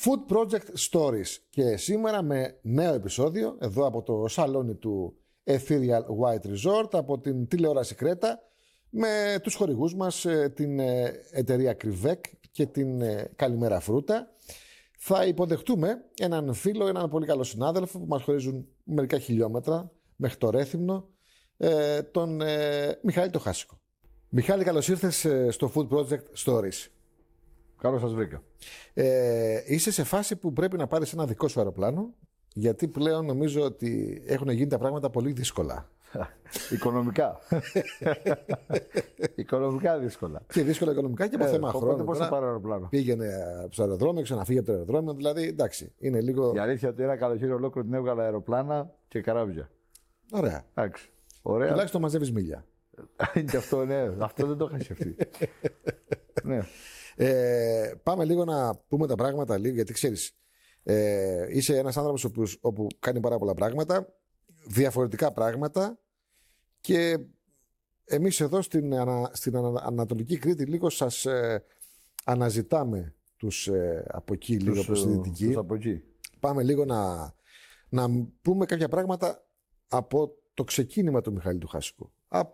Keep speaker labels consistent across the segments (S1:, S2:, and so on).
S1: Food Project Stories. Και σήμερα με νέο επεισόδιο εδώ από το σαλόνι του Ethereal White Resort, από την τηλεόραση Κρέτα, με τους χορηγούς μας, την εταιρεία Krivek και την Καλημέρα Φρούτα. Θα υποδεχτούμε έναν φίλο, έναν πολύ καλό συνάδελφο που μας χωρίζουν μερικά χιλιόμετρα μέχρι το Ρέθυμνο, τον Μιχάλη το Χάσικο. Μιχάλη, καλώς ήρθες στο Food Project Stories.
S2: Καλώς σας βρήκα.
S1: Είσαι σε φάση που πρέπει να πάρεις ένα δικό σου αεροπλάνο, γιατί πλέον νομίζω ότι έχουν γίνει τα πράγματα πολύ δύσκολα.
S2: Οικονομικά. Οικονομικά δύσκολα.
S1: Και δύσκολα οικονομικά και από θέμα χρόνου.
S2: Οπότε πώς θα πάρω αεροπλάνο.
S1: Πήγαινε στο αεροδρόμιο, ξαναφύγει από το αεροδρόμιο. Δηλαδή, εντάξει, είναι λίγο.
S2: Η αλήθεια ότι ένα καλοκαίρι ολόκληρο την έβγαλα αεροπλάνα και καράβια.
S1: Ωραία.
S2: Εντάξει. Ωραία.
S1: Τουλάχιστον μαζεύεις μίλια.
S2: Και αυτό, ναι. Αυτό δεν το είχα σκεφτεί. Ναι.
S1: Πάμε λίγο να πούμε τα πράγματα λίγο, γιατί ξέρεις, είσαι ένας άνθρωπος όπου κάνει πάρα πολλά πράγματα, διαφορετικά πράγματα, και εμείς εδώ στην Ανατολική Κρήτη λίγο σας αναζητάμε τους από εκεί, λίγο προς τη Δυτική.
S2: Τους από εκεί.
S1: Πάμε λίγο να πούμε κάποια πράγματα από το ξεκίνημα του Μιχάλη του Χάσικου.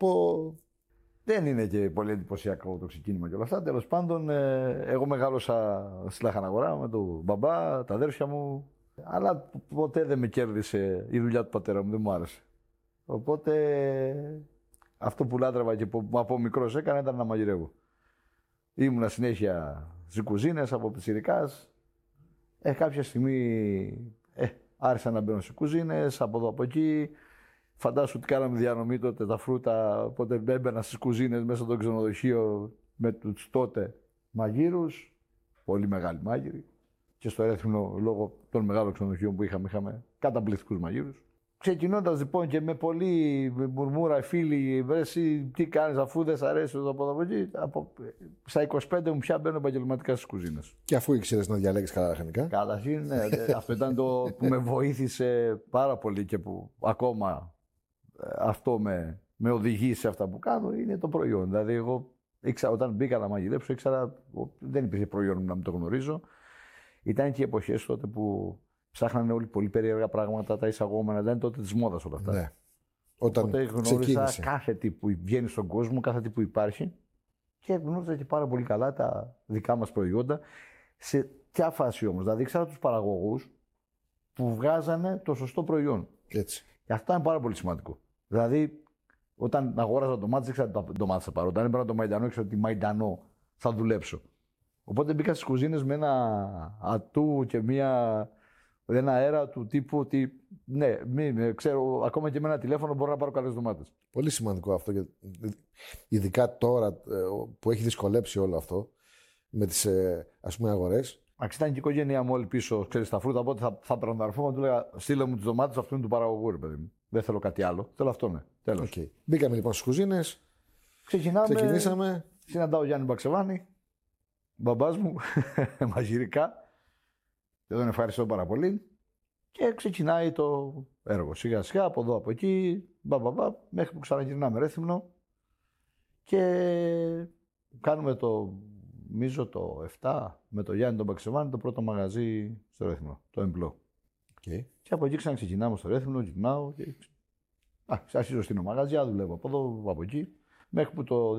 S2: Δεν είναι και πολύ εντυπωσιακό το ξεκίνημα και όλα αυτά. Τέλος πάντων, εγώ μεγάλωσα στη Λαχαναγορά με τον μπαμπά, τα αδέρφια μου. Αλλά ποτέ δεν με κέρδισε η δουλειά του πατέρα μου, δεν μου άρεσε. Οπότε αυτό που λάτρευα και που από μικρός έκανα ήταν να μαγειρεύω. Ήμουνα συνέχεια στις κουζίνες από πιτσιρικάς. Κάποια στιγμή άρχισα να μπαίνω στις κουζίνες, από εδώ από εκεί. Φαντάσου ότι κάναμε διανομή τότε τα φρούτα, οπότε έμπαινα στις κουζίνες μέσα στο ξενοδοχείο με τους τότε μαγείρους, πολύ μεγάλοι μάγειροι. Και στο Ρέθυμνο, λόγω των μεγάλων ξενοδοχείων που είχαμε καταπληκτικούς μαγείρους. Ξεκινώντας λοιπόν και με πολύ μουρμούρα φίλοι, βρε εσύ τι κάνεις αφού δεν σ' αρέσει εδώ από εκεί, στα 25 μου πια μπαίνω επαγγελματικά στις κουζίνες.
S1: Και αφού ήξερες να διαλέγεις καλά λαχανικά.
S2: Καταρχήν, ναι, αυτό ήταν το που με βοήθησε πάρα πολύ και που ακόμα αυτό με οδηγεί σε αυτά που κάνω, είναι το προϊόν. Δηλαδή, εγώ όταν μπήκα να μαγειρέψω, δεν υπήρχε προϊόν να μην το γνωρίζω. Ήταν και οι εποχές τότε που ψάχνανε όλοι πολύ περίεργα πράγματα, τα εισαγόμενα. Δεν είναι τότε τη μόδα όλα αυτά.
S1: Ναι. Οπότε
S2: γνώριζα κάθε τι που βγαίνει στον κόσμο, κάθε τι που υπάρχει, και γνώριζα και πάρα πολύ καλά τα δικά μας προϊόντα. Σε ποια φάση όμως? Δηλαδή, ήξερα τους παραγωγούς που βγάζανε το σωστό προϊόν.
S1: Έτσι.
S2: Και αυτό είναι πάρα πολύ σημαντικό. Δηλαδή, όταν αγόραζα ντομάτες, ήξερα τι ντομάτες θα πάρω. Όταν έπαιρνα το μαϊντανό, ήξερα ότι μαϊντανό θα δουλέψω. Οπότε μπήκα στις κουζίνες με ένα ατού και ένα αέρα του τύπου ότι ναι, ξέρω, ακόμα και με ένα τηλέφωνο μπορώ να πάρω καλές ντομάτες.
S1: Πολύ σημαντικό αυτό, ειδικά τώρα που έχει δυσκολέψει όλο αυτό με τις αγορές.
S2: Ήταν και η οικογένειά μου όλη πίσω, ξέρεις, τα φρούτα. Οπότε θα προναρφώ, του λέγα στείλε μου τις ντομάτες, αυτού είναι του παραγωγού, ρε παιδί μου. Δεν θέλω κάτι άλλο. Θέλω αυτό, ναι. Τέλος.
S1: Okay. Μπήκαμε λοιπόν στις κουζίνες. Ξεκινήσαμε.
S2: Συναντάω Γιάννη Μπαξεβάνη, μπαμπάς μου, μαγειρικά. Και τον ευχαριστώ πάρα πολύ. Και ξεκινάει το έργο. Σιγά σιγά, από εδώ από εκεί, μέχρι που ξαναγυρνάμε Ρέθυμνο. Και κάνουμε νομίζω το 7 με τον Γιάννη τον Μπαξεβάνη, το πρώτο μαγαζί στο Ρέθυμνο, το Εμπλό.
S1: Okay.
S2: Και από εκεί ξαναξεκινάμε στο Ρέθυμνο, γυρνάω και αρχίζω στην μαγαζιά, δουλεύω από εδώ, από εκεί, μέχρι που το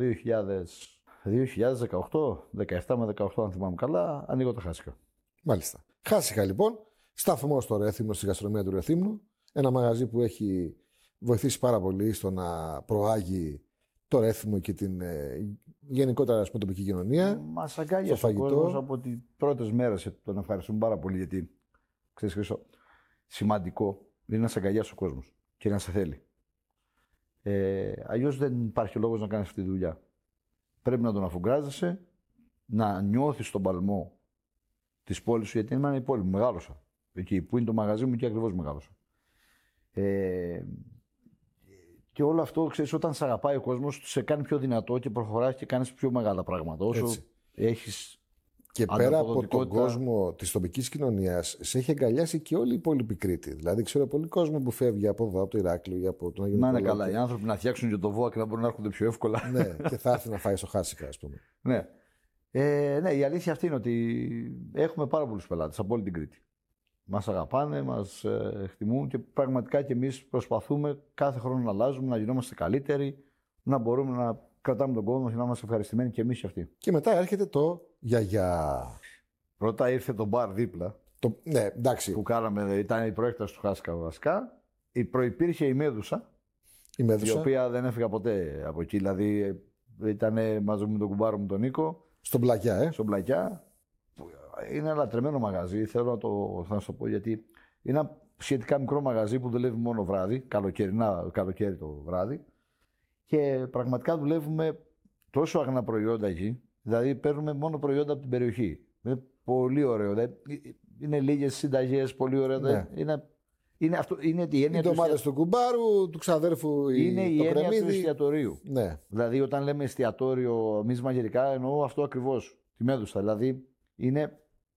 S2: 2018, 17 με 18 αν θυμάμαι καλά, ανοίγω τα Χάσικα.
S1: Μάλιστα. Χάσικα λοιπόν, σταθμό στο Ρέθυμνο, στη γαστρονομία του Ρεθύμνου, ένα μαγαζί που έχει βοηθήσει πάρα πολύ στο να προάγει το Ρέθυμνο και την γενικότερα τοπική κοινωνία.
S2: Μας αγκάλιασε ο κόσμος από τις πρώτες μέρες. Τον ευχαριστούμε πάρα πολύ, γιατί ξέρεις, Χρήστο, σημαντικό είναι να σε αγκαλιάσει ο κόσμος και να σε θέλει. Αλλιώς δεν υπάρχει λόγος να κάνεις αυτή τη δουλειά. Πρέπει να τον αφουγκράζεσαι, να νιώθεις τον παλμό της πόλης σου, γιατί είναι η πόλη μου, μεγάλωσα. Εκεί που είναι το μαγαζί μου και ακριβώς μεγάλωσα. Και όλο αυτό, ξέρεις, όταν σε αγαπάει ο κόσμος, σε κάνει πιο δυνατό και προχωράς και κάνεις πιο μεγάλα πράγματα. Όσο έχεις.
S1: Και πέρα από τον κόσμο της τοπικής κοινωνίας, σε έχει αγκαλιάσει και όλη η υπόλοιπη Κρήτη. Δηλαδή, ξέρω πολύ κόσμο που φεύγει από εδώ, από το Ηράκλειο ή από τον Αγιο Νικόλαο.
S2: Να είναι καλά. Οι άνθρωποι να φτιάξουν και το ΒΟΑ και να μπορούν να έρχονται πιο εύκολα.
S1: Ναι, και θα έρθει να φάει στο Χάσικα, ας πούμε.
S2: Ναι. Ναι, η αλήθεια αυτή είναι ότι έχουμε πάρα πολλούς πελάτες από όλη την Κρήτη. Μας αγαπάνε, μας εκτιμούν και πραγματικά και εμείς προσπαθούμε κάθε χρόνο να αλλάζουμε, να γινόμαστε καλύτεροι, να μπορούμε να κρατάμε τον κόσμο και να είμαστε ευχαριστημένοι και εμείς και αυτοί.
S1: Και μετά έρχεται το γιαγιά.
S2: Πρώτα ήρθε το μπαρ δίπλα.
S1: Ναι, εντάξει.
S2: Που κάναμε, ήταν η προέκταση του Χάσκα βασικά. Προϋπήρχε η Μέδουσα, η οποία δεν έφυγα ποτέ από εκεί. Δηλαδή ήταν μαζί με τον κουμπάρο μου τον Νίκο.
S1: Στον Πλακιά,
S2: Στον Πλακιά. Είναι ένα λατρεμένο μαγαζί, θέλω να σου το πω, γιατί είναι ένα σχετικά μικρό μαγαζί που δουλεύει μόνο βράδυ, καλοκαίρι το βράδυ. Και πραγματικά δουλεύουμε τόσο αγνά προϊόντα εκεί, δηλαδή παίρνουμε μόνο προϊόντα από την περιοχή. Είναι πολύ ωραίο. Είναι λίγες συνταγές, πολύ ωραίο. Ναι. Είναι η έννοια
S1: του ντομάτες του κουμπάρου, του ξαδέρφου
S2: είναι η έννοια του εστιατορίου.
S1: Ναι.
S2: Δηλαδή, όταν λέμε εστιατόριο, εμείς μαγειρικά εννοώ αυτό ακριβώς. Τη Μέδουσα. Δηλαδή, είναι.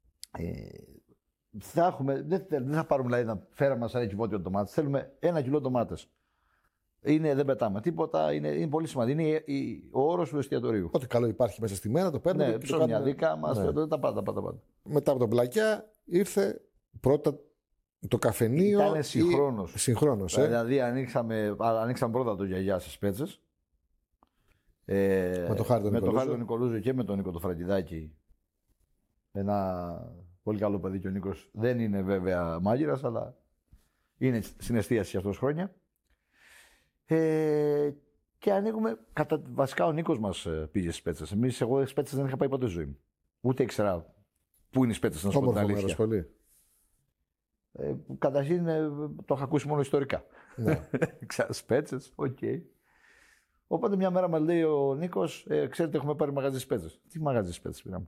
S2: Δεν θα πάρουμε δηλαδή να φέραμε σαν κυβότιο ντομάτες. Θέλουμε 1 κιλό ντομάτες. Δεν πετάμε τίποτα. Είναι πολύ σημαντικό. Είναι ο όρος του εστιατορίου.
S1: Ό,τι καλό υπάρχει μέσα στη μέρα το παίρνουμε.
S2: Ναι, ψωμιαδίκα μας, τα πάντα.
S1: Μετά από τον Πλακιά ήρθε πρώτα το καφενείο.
S2: Ήταν συγχρόνως. Δηλαδή ανοίξαμε πρώτα το γιαγιά στις Πέτσες.
S1: Με το Χάρη
S2: τον Νικολούζο και με τον Νίκο το Φραγκιδάκη. Ένα πολύ καλό παιδί και ο Νίκος. Δεν είναι βέβαια μάγειρας, αλλά είναι στην εστίαση αυτός χρόνια. Και ανοίγουμε. Βασικά ο Νίκος μας πήγε στις Πέτσες. Εγώ στις Πέτσες δεν είχα πάει ποτέ στη ζωή μου. Ούτε ήξερα πού είναι οι Πέτσες, να σου πω την αλήθεια.
S1: Πολύ.
S2: Καταρχήν το είχα ακούσει μόνο ιστορικά.
S1: Ναι.
S2: Σπέτσες, οκ. Οπότε μια μέρα μας λέει ο Νίκος, ξέρετε, έχουμε πάρει μαγαζί Σπέτσες. Τι μαγαζί Σπέτσες πήραμε?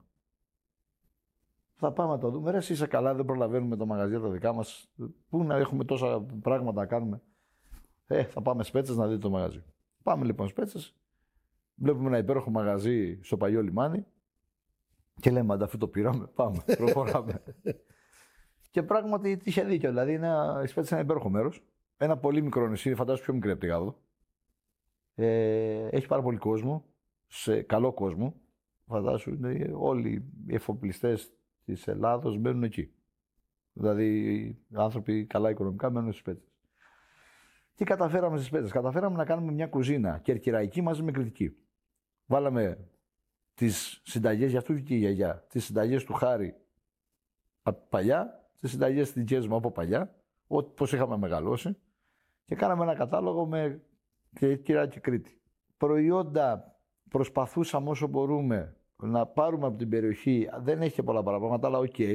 S2: Θα πάμε να το δούμε. Ρε, είσαι καλά, δεν προλαβαίνουμε το μαγαζί τα δικά μας. Πού να έχουμε τόσα πράγματα να κάνουμε? Θα πάμε Σπέτσες να δείτε το μαγαζί. Πάμε λοιπόν Σπέτσες. Βλέπουμε ένα υπέροχο μαγαζί στο παλιό λιμάνι. Και λέμε, ανταφού το πήραμε, πάμε, προχωράμε. Και πράγματι είχε δίκιο. Δηλαδή, η Σπέτσες είναι ένα υπέροχο μέρος. Ένα πολύ μικρό νησί, φαντάζομαι πιο μικρή από τη Γάβδο. Έχει πάρα πολύ κόσμο, σε καλό κόσμο. Φαντάζομαι όλοι οι εφοπλιστές της Ελλάδος μένουν εκεί. Δηλαδή, οι άνθρωποι καλά οικονομικά μένουν στις Σπέτσες. Τι καταφέραμε στις Σπέτσες? Καταφέραμε να κάνουμε μια κουζίνα κερκυραϊκή μαζί με κρητική. Βάλαμε τις συνταγές, για αυτού και η γιαγιά, τις συνταγές του Χάρη από παλιά, τις συνταγές της δικές μου από παλιά, πώς είχαμε μεγαλώσει, και κάναμε ένα κατάλογο με Κερκυρά και Κρήτη. Προϊόντα προσπαθούσαμε όσο μπορούμε να πάρουμε από την περιοχή, δεν έχει πολλά πράγματα, αλλά οκ.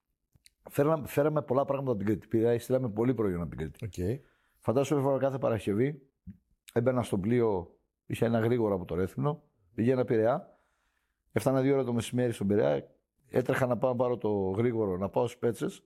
S2: Φέραμε πολλά πράγματα από την Κρήτη. Στείλαμε πολύ προϊόν από την Κρήτη.
S1: Okay.
S2: Φαντάζομαι κάθε Παρασκευή έμπαινα στο πλοίο, είχε ένα γρήγορο από το Ρέθυμνο, πήγαινα Πειραιά, έφτανα 2 ώρα το μεσημέρι στον Πειραιά, έτρεχα να πάω να πάρω το γρήγορο, να πάω στις Πέτσες,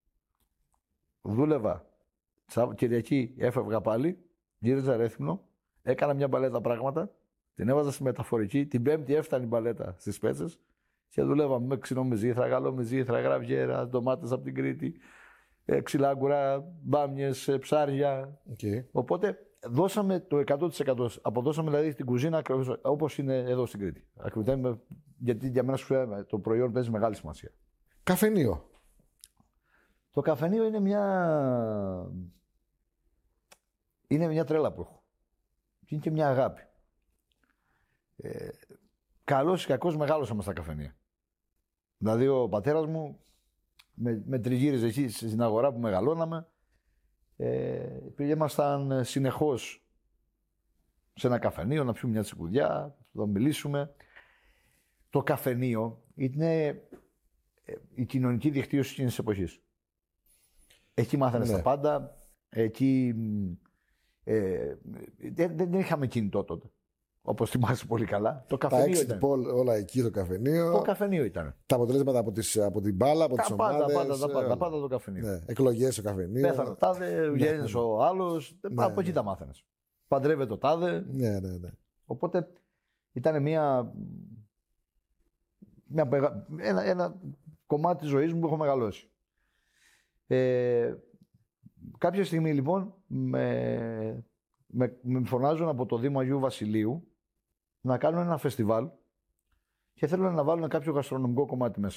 S2: δούλευα. Κυριακή έφευγα πάλι, γύριζα Ρέθυμνο, έκανα μια μπαλέτα πράγματα, την έβαζα στη μεταφορική, την Πέμπτη έφτανε η μπαλέτα στις Πέτσες και δούλευαμε με ξινό μυζήθρα, γαλλό μυζήθρα, γραβιέρα, ντομάτες από την Κρήτη, ξυλάγκουρα, μπάμιες, ψάρια.
S1: Okay.
S2: Οπότε δώσαμε το 100%. Αποδώσαμε δηλαδή την κουζίνα όπως είναι εδώ στην Κρήτη. Γιατί για μένα το προϊόν παίζει μεγάλη σημασία.
S1: Καφενείο.
S2: Το καφενείο είναι μια τρέλα που έχω. Είναι και μια αγάπη. Καλός ή κακός μεγάλωσαμε στα καφενεία. Δηλαδή ο πατέρας μου με τριγύριζε εκεί στην αγορά που μεγαλώναμε. Ήμασταν συνεχώς σε ένα καφενείο να πιούμε μια τσικουδιά, να μιλήσουμε. Το καφενείο είναι η κοινωνική δικτύωση εκείνης της εποχής. Εκεί μάθανε τα πάντα. Εκεί δεν είχαμε κινητό τότε. Όπως θυμάσαι πολύ καλά. Το καφενείο ήταν.
S1: Όλα εκεί το καφενείο.
S2: Το καφενείο ήταν.
S1: Τα αποτελέσματα από την μπάλα, από τις ομάδες.
S2: Τα πάντα το καφενείο.
S1: Ναι. Εκλογές στο καφενείο.
S2: Πέθανε ο τάδε, βγαίνει ο άλλος. Από εκεί τα μάθαινες. Παντρεύεται ο τάδε.
S1: Ναι.
S2: Οπότε ήταν ένα κομμάτι της ζωής μου που έχω μεγαλώσει. Κάποια στιγμή λοιπόν με φωνάζουν από το Δήμο Αγίου Βασιλείου να κάνουν ένα φεστιβάλ και θέλουν να βάλουν κάποιο γαστρονομικό κομμάτι μέσα.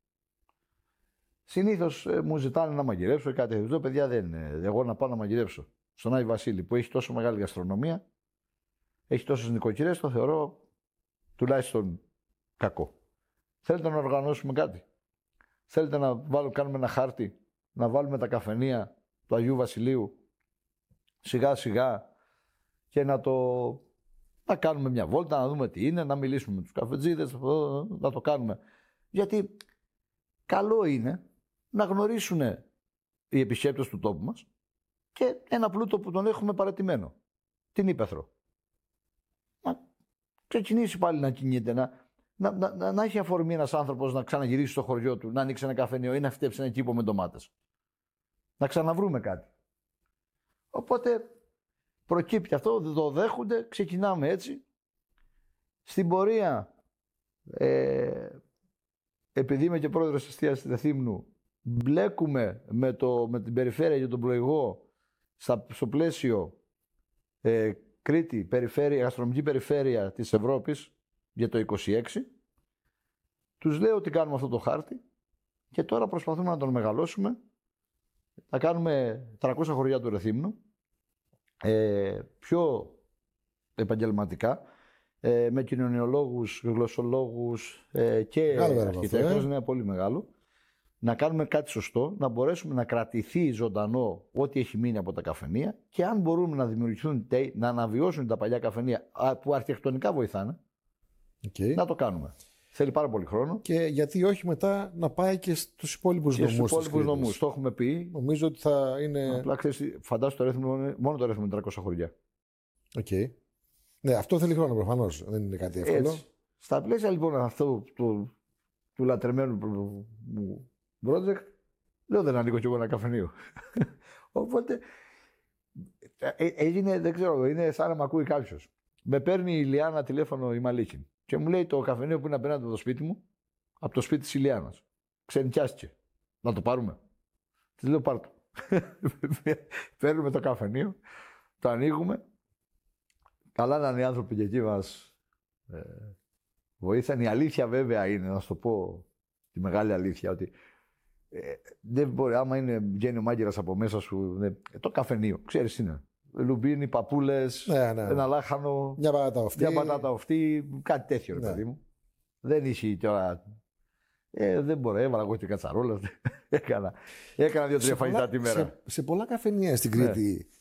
S2: Συνήθως μου ζητάνε να μαγειρέψω ή κάτι τέτοιο. Παιδιά, δεν είναι. Εγώ να πάω να μαγειρέψω στον Άγιο Βασίλη που έχει τόσο μεγάλη γαστρονομία, έχει τόσες νοικοκυρές, το θεωρώ τουλάχιστον κακό. Θέλετε να οργανώσουμε κάτι? Θέλετε να κάνουμε ένα χάρτη, να βάλουμε τα καφενεία του Αγίου Βασιλείου σιγά σιγά και να κάνουμε μια βόλτα, να δούμε τι είναι, να μιλήσουμε με τους καφετζίδες, να το κάνουμε. Γιατί καλό είναι να γνωρίσουν οι επισκέπτες του τόπου μας και ένα πλούτο που τον έχουμε παρατημένο, την ύπαιθρο. Να ξεκινήσει πάλι να κινείται, να έχει αφορμή ένας άνθρωπος να ξαναγυρίσει στο χωριό του, να ανοίξει ένα καφενείο ή να φυτέψει ένα κήπο με ντομάτες. Να ξαναβρούμε κάτι. Οπότε προκύπτει αυτό, δεν το δέχονται, ξεκινάμε έτσι. Στην πορεία, επειδή είμαι και πρόεδρος της εστίασης Ρεθύμνου, μπλέκουμε με την περιφέρεια και τον πλοηγό στο πλαίσιο Κρήτη, γαστρονομική περιφέρεια της Ευρώπης για το 26. Τους λέω ότι κάνουμε αυτό το χάρτη και τώρα προσπαθούμε να τον μεγαλώσουμε. Θα κάνουμε 300 χωριά του Ρεθύμνου, πιο επαγγελματικά, με κοινωνιολόγους, γλωσσολόγους και αρχιτέκτονες, είναι πολύ μεγάλο. Να κάνουμε κάτι σωστό, να μπορέσουμε να κρατηθεί ζωντανό ό,τι έχει μείνει από τα καφενεία και αν μπορούμε να δημιουργηθούν, να αναβιώσουν τα παλιά καφενεία που αρχιτεκτονικά βοηθάνε, να το κάνουμε. Θέλει πάρα πολύ χρόνο.
S1: Και γιατί όχι μετά να πάει και στους υπόλοιπους νομούς.
S2: Στους υπόλοιπους νομούς. Το έχουμε πει.
S1: Νομίζω ότι θα είναι.
S2: Απλά ξέρεις, φαντάσου το Ρέθυμνο, μόνο το Ρέθυμνο είναι 300 χωριά.
S1: Οκ. Ναι, αυτό θέλει χρόνο προφανώς. Δεν είναι κάτι εύκολο.
S2: Έτσι. Στα πλαίσια λοιπόν αυτού του λατρεμένου μου project, λέω δεν ανοίγω κι εγώ ένα καφενείο. Οπότε έγινε, δεν ξέρω, είναι σαν να μ' ακούει κάποιος. Με παίρνει η Ηλιάνα τηλέφωνο η Μαλίκη και μου λέει το καφενείο που είναι απέναντι από το σπίτι μου, από το σπίτι της Ηλιάνας. Ξενικιάστηκε. Να το πάρουμε. Της λέω πάρ' το. Παίρνουμε το καφενείο, το ανοίγουμε. Καλά να είναι οι άνθρωποι και εκεί μας βοήθησαν. Η αλήθεια βέβαια είναι, να σου το πω τη μεγάλη αλήθεια, ότι δεν μπορεί, άμα βγαίνει ο μάγειρας από μέσα σου, το καφενείο, ξέρεις είναι. Λουμπίνι, παπούλες, ένα λάχανο, μια πατάτα οφτή, κάτι τέτοιο, ρε παιδί μου. Δεν είχε τώρα. Δεν μπορώ, έβαλα εγώ και κατσαρόλα. Έκανα 2-3 φαγητά τη μέρα.
S1: Σε πολλά καφενεία στην Κρήτη